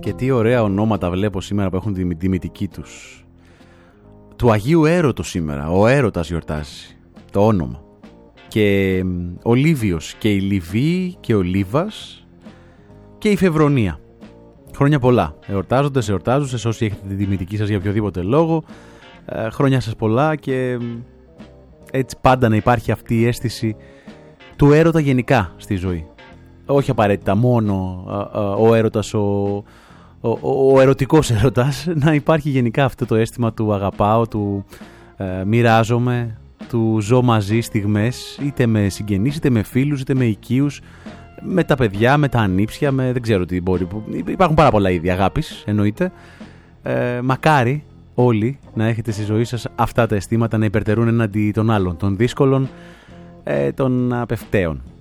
Και τι ωραία ονόματα βλέπω σήμερα που έχουν τη τιμητική τους. Του Αγίου Έρωτος σήμερα. Ο Έρωτας γιορτάζει. Το όνομα. Και ο Λίβιος και η Λιβύη και ο Λίβας και η Φεβρονία. Χρόνια πολλά. Εορτάζοντες, εορτάζουσες, όσοι έχετε τη τιμητική σας για οποιοδήποτε λόγο. Χρόνια σας πολλά και έτσι πάντα να υπάρχει αυτή η αίσθηση του έρωτα γενικά στη ζωή. Όχι απαραίτητα μόνο ο έρωτας, ο ερωτικός έρωτας, να υπάρχει γενικά αυτό το αίσθημα του αγαπάω, του μοιράζομαι, του ζω μαζί στιγμές, είτε με συγγενείς, είτε με φίλους, είτε με οικείους, με τα παιδιά, με τα ανήψια, με δεν ξέρω τι μπορεί. Υπάρχουν πάρα πολλά είδη αγάπης, εννοείται. Μακάρι όλοι να έχετε στη ζωή σας αυτά τα αισθήματα να υπερτερούν εναντί των άλλων, των δύσκολων, των απευκταίων.